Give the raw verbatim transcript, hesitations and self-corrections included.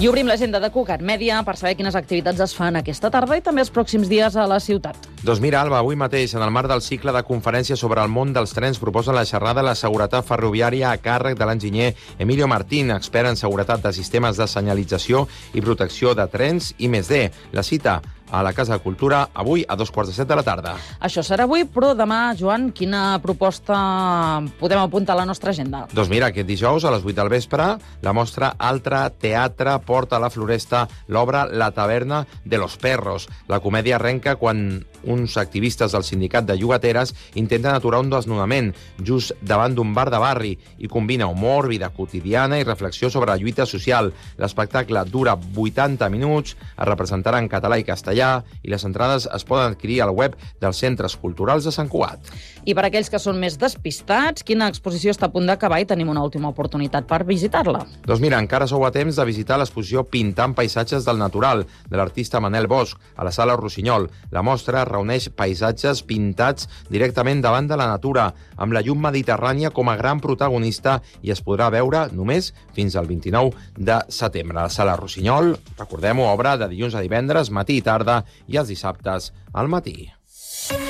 I obrim l'agenda de Cugat Mèdia per saber quines activitats es fan aquesta tarda i també els pròxims dies a la ciutat. Doncs mira, Alba, avui mateix, en el marc del cicle de conferències sobre el món dels trens, proposen la xerrada La seguretat ferroviària a càrrec de l'enginyer Emilio Martín, expert en seguretat de sistemes de senyalització i protecció de trens i més D. La cita a la Casa de Cultura, avui a dos quarts de set de la tarda. Això serà avui, però demà, Joan, quina proposta podem apuntar a la nostra agenda? Doncs mira, aquest dijous, a les vuit del vespre, la mostra Altre Teatre porta a la Floresta l'obra La taverna de los perros. La comèdia arrenca quan uns activistes del sindicat de llogateres intenten aturar un desnonament just davant d'un bar de barri i combina humor, vida quotidiana i reflexió sobre la lluita social. L'espectacle dura vuitanta minuts, es representarà en català i castellà i les entrades es poden adquirir al web dels Centres Culturals de Sant Cugat. I per aquells que són més despistats, quina exposició està a punt d'acabar i tenim una última oportunitat per visitar-la? Doncs mira, encara sou a temps de visitar l'exposició Pintant paisatges del natural, de l'artista Manel Bosch, a la Sala Rossinyol. La mostra reuneix paisatges pintats directament davant de la natura, amb la llum mediterrània com a gran protagonista i es podrà veure només fins al vint-i-nou de setembre. La Sala Rossinyol, recordem-ho, obra de dilluns a divendres, matí i tarda, i els dissabtes al matí.